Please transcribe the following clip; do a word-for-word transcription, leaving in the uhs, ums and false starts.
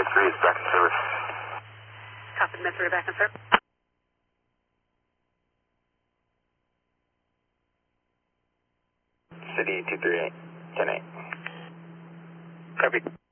Med three is back in service. Copy, Med three back in service. City two three eight, ten eight. Copy.